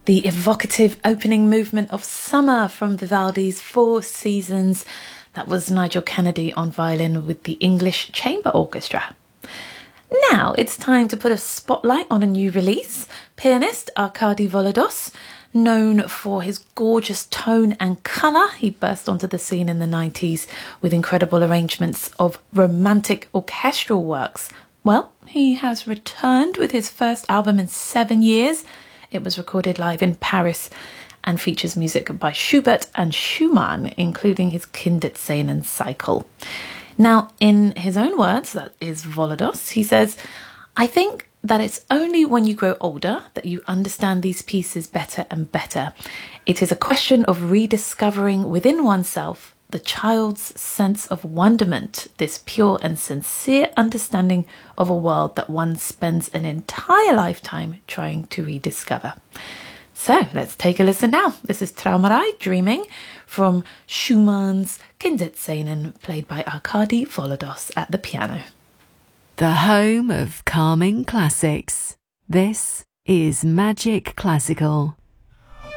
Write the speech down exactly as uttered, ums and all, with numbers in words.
The evocative opening movement of Summer from Vivaldi's Four Seasons. That was Nigel Kennedy on violin with the English Chamber Orchestra. Now it's time to put a spotlight on a new release. Pianist Arkady Volodos, known for his gorgeous tone and colour, he burst onto the scene in the nineties with incredible arrangements of romantic orchestral works. Well, he has returned with his first album in seven years. It was recorded live in Paris and features music by Schubert and Schumann, including his Kinderszenen cycle. Now, in his own words, that is Volodos, he says, "I think that it's only when you grow older that you understand these pieces better and better. It is a question of rediscovering within oneself the child's sense of wonderment, this pure and sincere understanding of a world that one spends an entire lifetime trying to rediscover." So let's take a listen now. This is Traumerei, Dreaming, from Schumann's Kinderszenen, played by Arkady Volodos at the piano. The home of calming classics. This is Magic Classical.